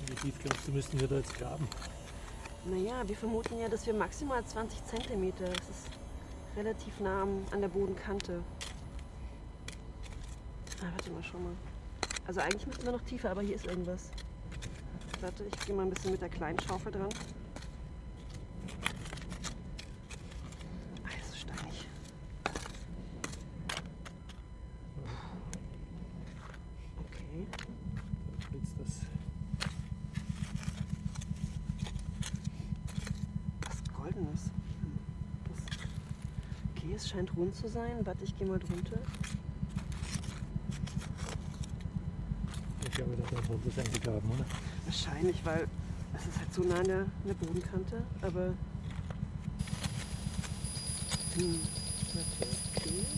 Wie tief glaubst du, müssten wir da jetzt graben? Naja, wir vermuten ja, dass wir maximal 20 Zentimeter. Das ist relativ nah an der Bodenkante. Ah, warte mal, schau mal. Also eigentlich müssten wir noch tiefer, aber hier ist irgendwas. Warte, ich gehe mal ein bisschen mit der kleinen Schaufel dran. Ah, das ist steinig. Okay. Jetzt das. Was Goldenes. Okay, es scheint rund zu sein. Warte, ich gehe mal drunter. Ich glaube, da hat man das eingegraben, oder? Wahrscheinlich, weil es ist halt so nah an der Bodenkante. Aber. Warte, okay.